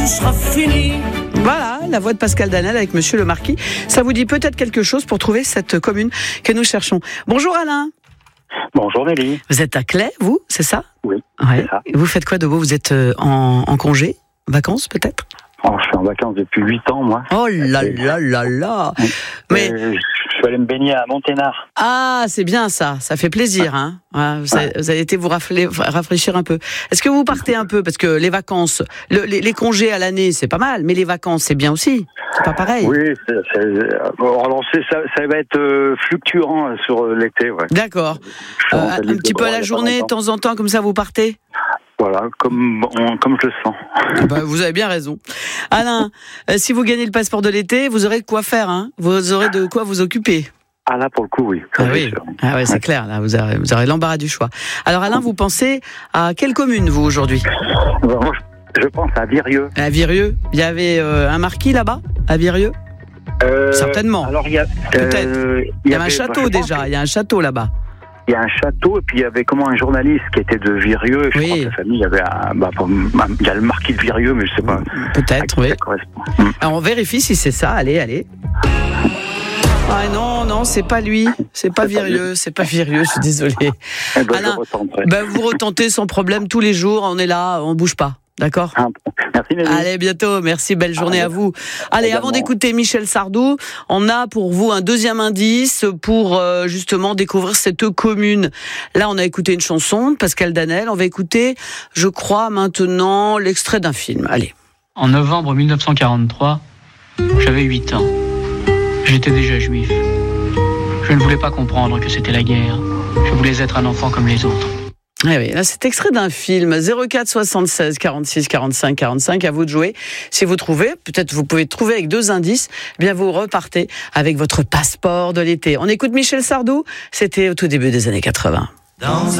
tout sera fini. Voilà, la voix de Pascal Danel avec Monsieur le Marquis. Ça vous dit peut-être quelque chose pour trouver cette commune que nous cherchons. Bonjour Alain. Bonjour Mélie. Vous êtes à Claye, vous, c'est ça ? Oui, ouais. c'est ça. Et vous faites quoi de beau ? Vous êtes en congé ? Vacances peut-être ? Je suis en vacances depuis 8 ans, moi. Oh là là là là. Mais je suis allé me baigner à Monténard. Ah, c'est bien ça fait plaisir. Hein. Vous avez été vous rafraîchir un peu. Est-ce que vous partez un peu ? Parce que les vacances, les congés à l'année, c'est pas mal, mais les vacances, c'est bien aussi. C'est pas pareil. Oui, ça va être fluctuant sur l'été. Ouais. D'accord. Un petit peu à la journée, de temps en temps, comme ça, vous partez ? Voilà, comme je le sens. Vous avez bien raison. Alain, si vous gagnez le passeport de l'été, vous aurez de quoi faire, hein ? Vous aurez de quoi vous occuper. Ah là, pour le coup, oui. C'est clair, là, vous aurez l'embarras du choix. Alors Alain, vous pensez à quelle commune, vous, aujourd'hui ? Moi, je pense à Virieu. À Virieu ? Il y avait un marquis là-bas, à Virieu ? Certainement. Alors, peut-être. Il y a un château déjà, il y a un château là-bas. Il y a un château, et puis il y avait un journaliste qui était de Virieu. Je crois que la famille, il y avait il y a le marquis de Virieu, mais je sais pas. Peut-être, oui. Alors, on vérifie si c'est ça. Allez. Ah non, c'est pas lui. C'est pas Virieu, je suis désolé. Alain, vous retentez sans problème tous les jours. On est là, on bouge pas. D'accord ? Merci, Mélie. Allez, bientôt. Merci, belle journée à vous. Allez, avant d'écouter Michel Sardou, on a pour vous un deuxième indice pour justement découvrir cette commune. Là, on a écouté une chanson de Pascal Danel. On va écouter, je crois, maintenant l'extrait d'un film. Allez. En novembre 1943, j'avais 8 ans. J'étais déjà juif. Je ne voulais pas comprendre que c'était la guerre. Je voulais être un enfant comme les autres. Oui, là, c'est extrait d'un film, 04 76 46 45 45, à vous de jouer. Si vous trouvez, peut-être vous pouvez trouver avec 2 indices, eh bien vous repartez avec votre passeport de l'été. On écoute Michel Sardou, c'était au tout début des années 80. Dans